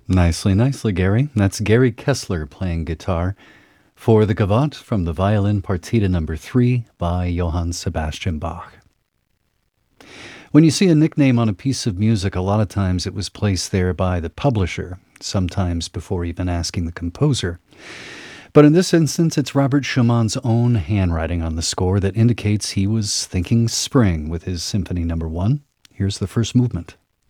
Nicely, nicely, Gary. That's Gary Kessler playing guitar for the Gavotte from the Violin Partita Number 3 by Johann Sebastian Bach. When you see a nickname on a piece of music, a lot of times it was placed there by the publisher, sometimes before even asking the composer. But in this instance, it's Robert Schumann's own handwriting on the score that indicates he was thinking spring with his Symphony No. 1. Here's the first movement.